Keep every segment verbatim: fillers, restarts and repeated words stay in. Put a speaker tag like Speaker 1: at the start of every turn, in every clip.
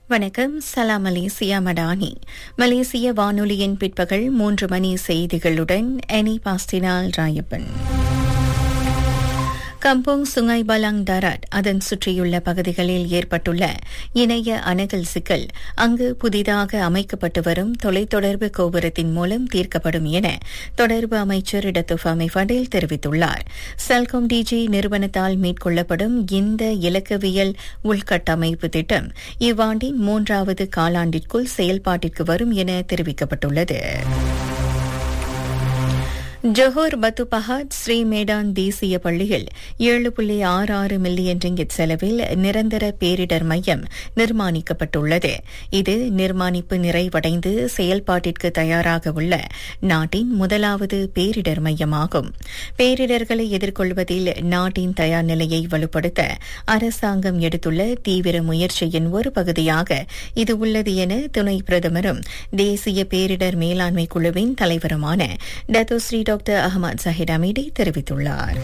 Speaker 1: வணக்கம். சலாம் மலேசியா மடானி. மலேசிய வானொலியின் பிற்பகல் மூன்று மணி செய்திகளுடன் any பாஸ்டினால் Rayappan. Kampung Sungai Palang தாராட் அதன் சுற்றியுள்ள பகுதிகளில் ஏற்பட்டுள்ள இணைய அணுகல் சிக்கல் அங்கு புதிதாக அமைக்கப்பட்டு வரும் தொலைத்தொடர்பு கோபுரத்தின் மூலம் தீர்க்கப்படும் என தொடர்பு அமைச்சர் இடத்துஃபாமி ஃபடேல் தெரிவித்துள்ளார். செல்கோம் டிஜி நிறுவனத்தால் மேற்கொள்ளப்படும் இந்த இலக்கவியல் உள்கட்டமைப்பு திட்டம் இவ்வாண்டின் மூன்றாவது காலாண்டிற்குள் செயல்பாட்டிற்கு வரும் என தெரிவிக்கப்பட்டுள்ளது. ஜொஹோர் பத்து பஹாட் ஸ்ரீ மேடான் தேசிய பள்ளியில் ஏழு புள்ளி ஆறு ஆறு மில்லியன் ரிங்கிட் செலவில் நிரந்தர பேரிடர் மையம் நிர்மாணிக்கப்பட்டுள்ளது. இது நிர்மாணிப்பு நிறைவடைந்து செயல்பாட்டிற்கு தயாராக உள்ள நாட்டின் முதலாவது பேரிடர் மையமாகும். பேரிடர்களை எதிர்கொள்வதில் நாட்டின் தயார் நிலையை வலுப்படுத்த அரசாங்கம் எடுத்துள்ள தீவிர முயற்சியின் ஒரு பகுதியாக இது உள்ளது என துணை பிரதமரும் தேசிய பேரிடர் மேலாண்மை குழுவின் தலைவருமான டத்தோஸ்ரீ டாக்டர் அஹமத் ஜஹீர் அமீடி தெரிவித்துள்ளார்.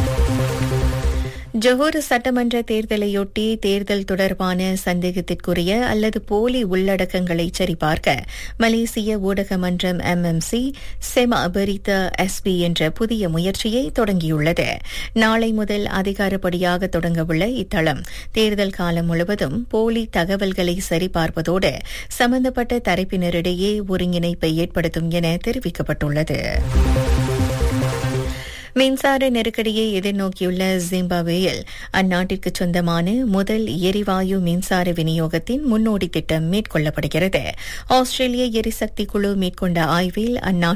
Speaker 1: ஜொஹோர் சட்டமன்ற தேர்தலையொட்டி தேர்தல் தொடர்பான சந்தேகத்திற்குரிய அல்லது போலி உள்ளடக்கங்களை சரிபார்க்க மலேசிய ஊடக மன்றம் எம்எம்சி செமா பரித்த எஸ்பி என்ற புதிய முயற்சியை தொடங்கியுள்ளது. நாளை முதல் அதிகாரப்படியாக தொடங்கவுள்ள இத்தளம் தேர்தல் காலம் முழுவதும் போலி தகவல்களை சரிபார்ப்பதோடு சம்பந்தப்பட்ட தரப்பினரிடையே ஒருங்கிணைப்பை ஏற்படுத்தும் என தெரிவிக்கப்பட்டுள்ளது. மின்சார நெருக்கடியை எதிர்நோக்கியுள்ள ஜிம்பாப்வேயில் அந்நாட்டிற்கு சொந்தமான முதல் எரிவாயு மின்சார விநியோகத்தின் முன்னோடி திட்டம் மேற்கொள்ளப்படுகிறது. ஆஸ்திரேலிய எரிசக்தி குழு மேற்கொண்ட ஆய்வில் அந்நாட்டு